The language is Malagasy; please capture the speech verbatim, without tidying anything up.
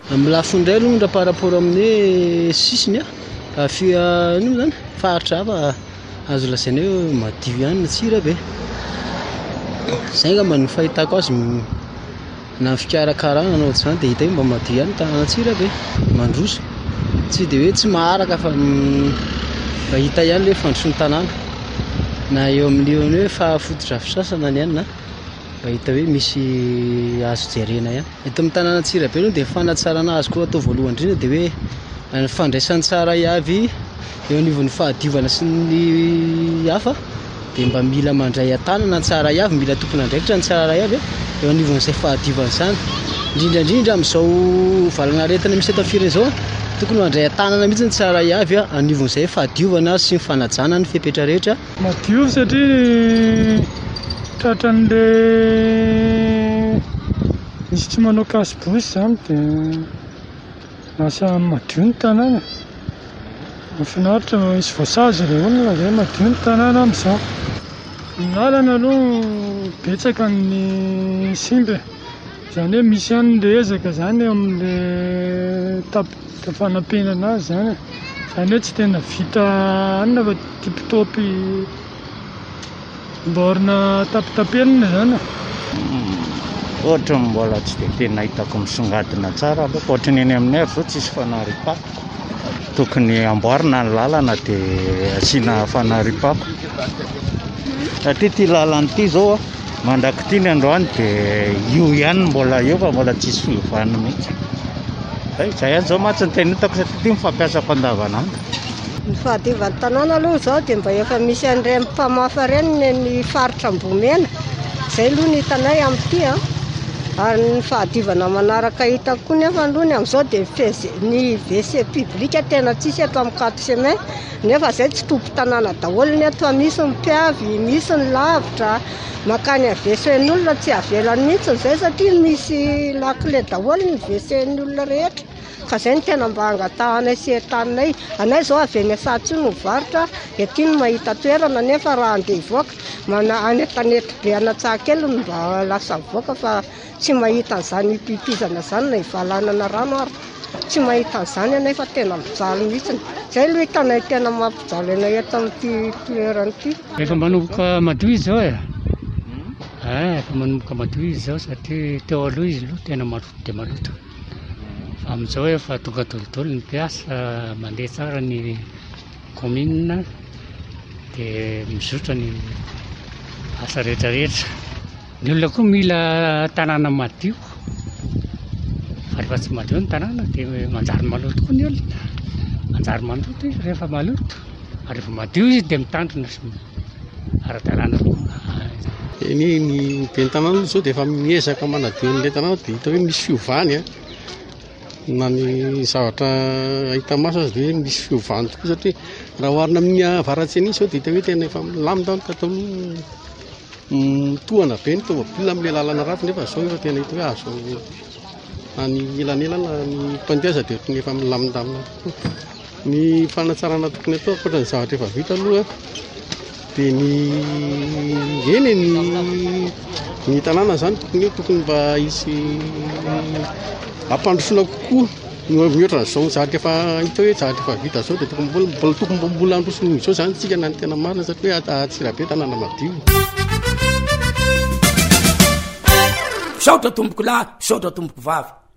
amin'ny lafindray aloha raha par rapport amin'ny sisiny a fia ino zany faritra hafa azo lasaina hoe madio ihany tsira be zay ngamba ny fahitako azy na fikarakarana anao zany dia hita hoe mba madio ihany tanàna tsira be mandroso tsy dia hoe tsy maharaka fa mba hita ihany le fandrosoan'ny tanàna na eo amin'ny eo hoe fahafoto-drafitrasana ny ihany na mba hita hoe misy azo jerena ihany eto amin'ny tanàna Antsirabe aloha dia fanatsarana azy koa atao voalohany indrindra dia hoe ny fandraisany tsara avy eo anivon'ny fahadiovana sy ny hafa dia mba mila mandray an-tanana tsara avy mila tompona andraikitra ny tsara avy eo anivon'izay fahadiovana izany indrindra indrindra amin'izao valana aretina misy eto amin'ny firenena izao tokony mandray an-tanana mihitsy ny tsara avy anivon'izay fahadiovana sy ny fanajana ny fepetra rehetra madio satria tratran'le misy tsy manao kasibosy zany dia lasa madio ny tanàna mahafinaritra misy voasazy ireo olona zay madio ny tanàna amin'izao ny lalana aloha betsaka ny simba izany hoe misy ihany le ezaka zany eo amin'le tapita fanampenana azy zany izany hoe tsy tena vita anona fa tipitopy mborina tapitapenina zany ohatra mbola tsy dia tena hitako misongadina tsara aloha ohatrany eny amin'ny ary zao tsisy fanaripapo tokony amboarina ny lalana dia asiana fanaripapo satria ty lalana ity zao mandraky ty ny androany dia io ihany mbola eo fa mbola tsisy fiovana mihitsy zay ihany zao matsy ny tena hitako satria ty mifampiasako andavanandro ny fahadiovan'ny tanàna aloha zao dia mba efa misy an'ireny mpamafa ireny ny faritra Ambomena izay aloha ny hitanay amin'ity a ary ny fahadiovana manaraka hitako koa nefa aloha ny amin'izao dia ny W C publique tena tsisy eto amin'ny quatre chemin nefa izay tsy tompo tanàna daholo ny eto misy ny mpiavy misy ny lavitra makany avesen'olona tsy avelany mihitsy izay satria misy lakile daholo ny W C-n'olona rehetra ka izay ny tena mba angatahanay sy entaninay anay izao avy eny Sahatsy no mivarotra ety no mahita toerana nefa raha andeha hivoaka mana anetanety be Anatsahakely no mba lasa mivoaka fa tsy mahita an'izany pipizana izany na hivalanana rano ary tsy mahita an'izany anay fa tena mijaly mihitsy izay aloha hitanay tena mampijaly anay eto amin'ity toerana ity efa manomboka madio izy zao e efa manomboka madio izy zao satria teo aloha izy aloha tena maloto dia maloto fa amin'izao efa tonga dolidolo ny mpiasa mandeha tsara ny commune dia mizotra ny asa rehetrarehetra ny olona koa mila tanàna madio fa rehefa tsy madio ny tanàna dia manjary maloto koa ny olona manjary maloto izy rehefa maloto ary rehefa madio izy dia mitandrina sy ara-dalàna eny ny ben'ny tanàna zao dia efa miezaka manadio n'ilay tanàna dia hita hoe misy fiovany a na ny zavatra ahita maso azy dia misy fiovany tokoa satria raha oharina amin'ny avaratsy an'iny zao dia hita hoe tena efa milamina tatao mitohana be ny tômôbilina amin'ilay lalana ratsy nefa zao efa tena hita hoe azo na ny elanelana ny mpandeha dia tokony efa milamindamina ny fanatsarana tokony atao ankoatra ny zavatra efa vita aloha dia ny eny ny ny tanàna zany tokony hoe tokony mba hisy ampandrosoana kokoa mihoatra n'izao zavatra efa hita hoe zavatra efa vita zao dia tokony mbola tokony mbola androsony izao zany tsika na ny tena marina satria hoe Antsirabe tanàna madio saotra tomboko lahy saotra tomboko vavy